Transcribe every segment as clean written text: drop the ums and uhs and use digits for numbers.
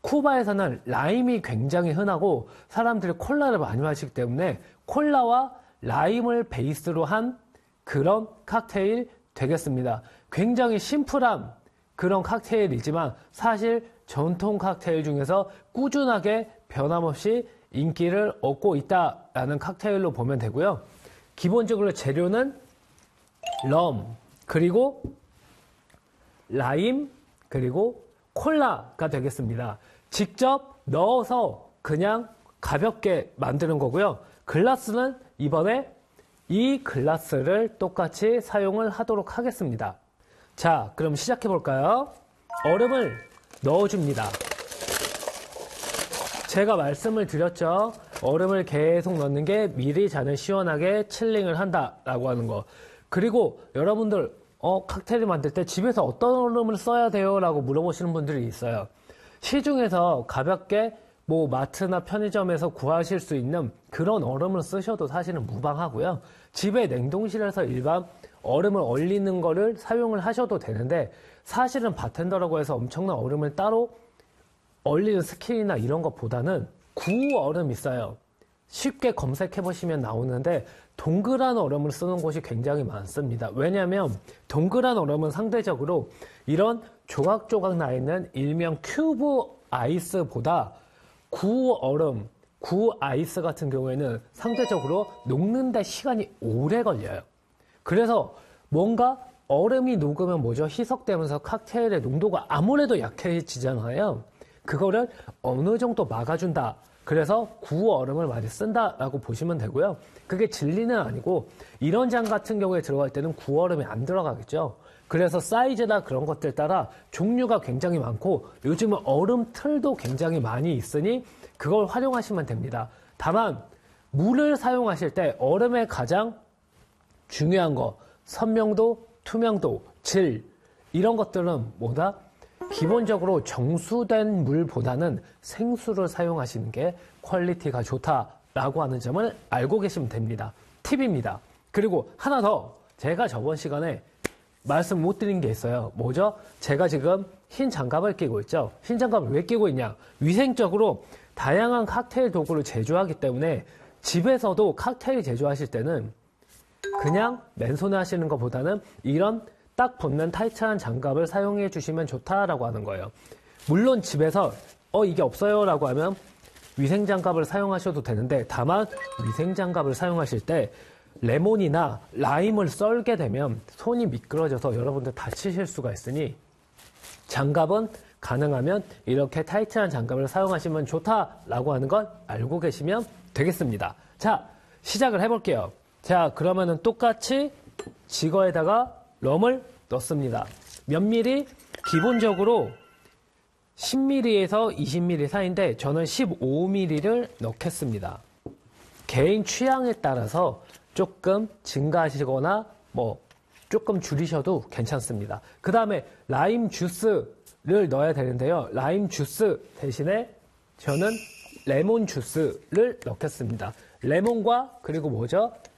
쿠바에서는 라임이 굉장히 흔하고 사람들이 콜라를 많이 마시기 때문에 콜라와 라임을 베이스로 한 그런 칵테일 되겠습니다. 굉장히 심플한 그런 칵테일이지만 사실 전통 칵테일 중에서 꾸준하게 변함없이 인기를 얻고 있다라는 칵테일로 보면 되고요. 기본적으로 재료는 럼, 그리고 라임, 그리고 콜라가 되겠습니다. 직접 넣어서 그냥 가볍게 만드는 거고요. 글라스는 이번에 이 글라스를 똑같이 사용을 하도록 하겠습니다. 자, 그럼 시작해 볼까요? 얼음을 넣어줍니다. 제가 말씀을 드렸죠. 얼음을 계속 넣는 게 미리 잔을 시원하게 칠링을 한다라고 하는 거. 그리고 여러분들 칵테일을 만들 때 집에서 어떤 얼음을 써야 돼요? 라고 물어보시는 분들이 있어요. 시중에서 가볍게 마트나 편의점에서 구하실 수 있는 그런 얼음을 쓰셔도 사실은 무방하고요. 집에 냉동실에서 일반 얼음을 얼리는 거를 사용을 하셔도 되는데 사실은 바텐더라고 해서 엄청난 얼음을 따로 얼리는 스킬이나 이런 것보다는 구우 얼음 있어요. 쉽게 검색해 보시면 나오는데 동그란 얼음을 쓰는 곳이 굉장히 많습니다. 왜냐하면 동그란 얼음은 상대적으로 이런 조각조각 나 있는 일명 큐브 아이스보다 구우 얼음, 구우 아이스 같은 경우에는 상대적으로 녹는데 시간이 오래 걸려요. 그래서 뭔가 얼음이 녹으면 희석되면서 칵테일의 농도가 아무래도 약해지잖아요. 그거를 어느 정도 막아준다. 그래서 구우 얼음을 많이 쓴다라고 보시면 되고요. 그게 진리는 아니고 이런 장 같은 경우에 들어갈 때는 구우 얼음이 안 들어가겠죠. 그래서 사이즈나 그런 것들 따라 종류가 굉장히 많고 요즘은 얼음 틀도 굉장히 많이 있으니 그걸 활용하시면 됩니다. 다만 물을 사용하실 때 얼음의 가장 중요한 거 선명도, 투명도, 질 이런 것들은 기본적으로 정수된 물보다는 생수를 사용하시는 게 퀄리티가 좋다라고 하는 점을 알고 계시면 됩니다. 팁입니다. 그리고 하나 더 제가 저번 시간에 말씀 못 드린 게 있어요. 제가 지금 흰 장갑을 끼고 있죠. 흰 장갑을 왜 끼고 있냐? 위생적으로 다양한 칵테일 도구를 제조하기 때문에 집에서도 칵테일 제조하실 때는 그냥 맨손에 하시는 것보다는 이런 딱 붙는 타이트한 장갑을 사용해 주시면 좋다라고 하는 거예요. 물론 집에서 이게 없어요 라고 하면 위생장갑을 사용하셔도 되는데 다만 위생장갑을 사용하실 때 레몬이나 라임을 썰게 되면 손이 미끄러져서 여러분들 다치실 수가 있으니 장갑은 가능하면 이렇게 타이트한 장갑을 사용하시면 좋다라고 하는 걸 알고 계시면 되겠습니다. 자, 시작을 해볼게요. 자, 그러면은 똑같이 지거에다가 럼을 넣습니다. 몇 미리? 기본적으로 10ml에서 20ml 사이인데 저는 15ml를 넣겠습니다. 개인 취향에 따라서 조금 증가하시거나 조금 줄이셔도 괜찮습니다. 그 다음에 라임 주스를 넣어야 되는데요. 라임 주스 대신에 저는 레몬 주스를 넣겠습니다. 레몬과 그리고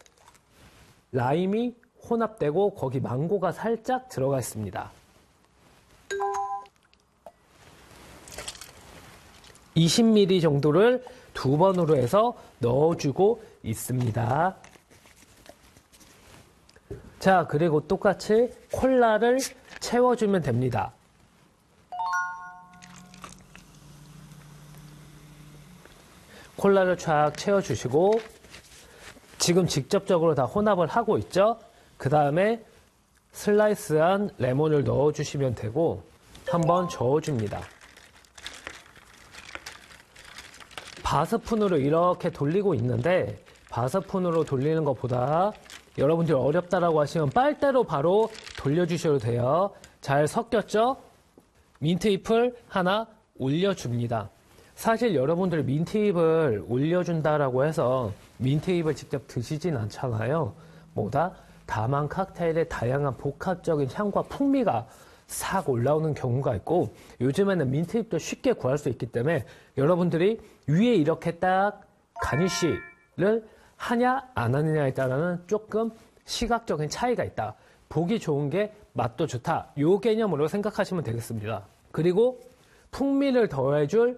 라임이 혼합되고 거기 망고가 살짝 들어가 있습니다. 20ml 정도를 2번으로 해서 넣어주고 있습니다. 자, 그리고 똑같이 콜라를 채워주면 됩니다. 콜라를 쫙 채워주시고 지금 직접적으로 다 혼합을 하고 있죠? 그 다음에 슬라이스한 레몬을 넣어주시면 되고 한번 저어줍니다. 바스푼으로 이렇게 돌리고 있는데 바스푼으로 돌리는 것보다 여러분들 어렵다라고 하시면 빨대로 바로 돌려주셔도 돼요. 잘 섞였죠? 민트잎을 하나 올려줍니다. 사실 여러분들 민트잎을 올려준다라고 해서 민트잎을 직접 드시진 않잖아요. 다만 칵테일의 다양한 복합적인 향과 풍미가 싹 올라오는 경우가 있고 요즘에는 민트잎도 쉽게 구할 수 있기 때문에 여러분들이 위에 이렇게 딱 가니쉬를 하냐 안 하느냐에 따라는 조금 시각적인 차이가 있다. 보기 좋은 게 맛도 좋다. 요 개념으로 생각하시면 되겠습니다. 그리고 풍미를 더해줄